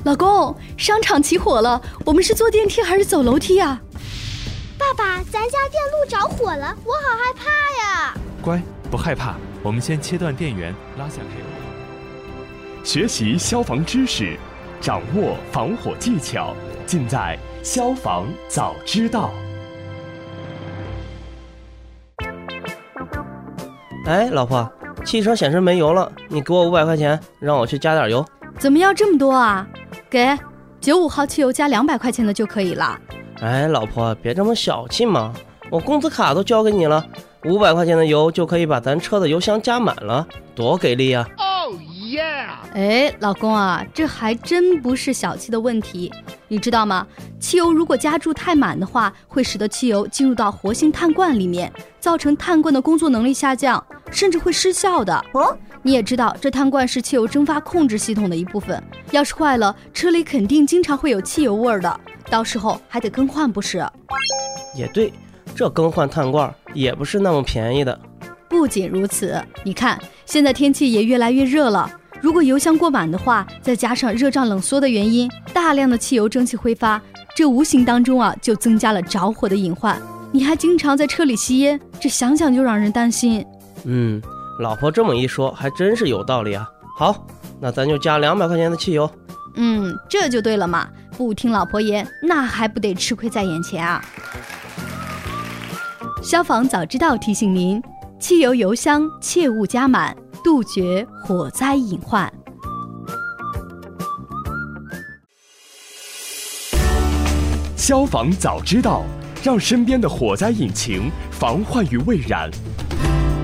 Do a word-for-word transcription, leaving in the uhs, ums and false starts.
老公，商场起火了，我们是坐电梯还是走楼梯啊？ 爸爸，咱家电路着火了，我好害怕呀！ 乖，不害怕，我们先切断电源，拉下 cable。学习消防知识，掌握防火技巧，尽在消防早知道。 哎，老婆，汽车显示没油了，你给我五百块钱，让我去加点油。 怎么要这么多啊？给，九五号汽油加两百块钱的就可以了。 哎，老婆，别这么小气嘛，我工资卡都交给你了，五百块钱的油就可以把咱车的油箱加满了，多给力啊！ 哦耶！哎，老公啊，这还真不是小气的问题，你知道吗？汽油如果加注太满的话，会使得汽油进入到活性炭罐里面，造成炭罐的工作能力下降，甚至会失效的。哦，你也知道，这炭罐是汽油蒸发控制系统的一部分，要是坏了，车里肯定经常会有汽油味儿的，到时候还得更换，不是？ 也对，这更换炭罐也不是那么便宜的。 不仅如此，你看，现在天气也越来越热了，如果油箱过满的话，再加上热胀冷缩的原因，大量的汽油蒸汽挥发，这无形当中啊，就增加了着火的隐患。你还经常在车里吸烟，这想想就让人担心。 嗯，老婆这么一说，还真是有道理啊。好，那咱就加两百块钱的汽油。 嗯，这就对了嘛，不听老婆言，那还不得吃亏在眼前啊。消防早知道提醒您，汽油油箱切勿加满，杜绝火灾隐患。 消防早知道，让身边的火灾引擎防患于未然。